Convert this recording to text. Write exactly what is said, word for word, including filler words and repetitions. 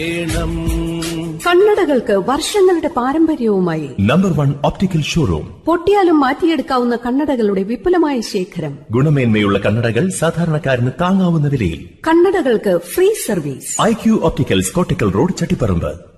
കണ്ണടകൾക്ക് വർഷങ്ങളുടെ പാരമ്പര്യവുമായി number one optical showroom. പൊട്ടിയാലും മാറ്റിയെടുക്കാവുന്ന കണ്ണടകളുടെ വിപുലമായ ശേഖരം. ഗുണമേന്മയുള്ള കണ്ണടകൾ സാധാരണക്കാരന് താങ്ങാവുന്ന വിലയിൽ. കണ്ണടകൾക്ക് free service. I Q opticals Kottakkal road, Chattiparamba.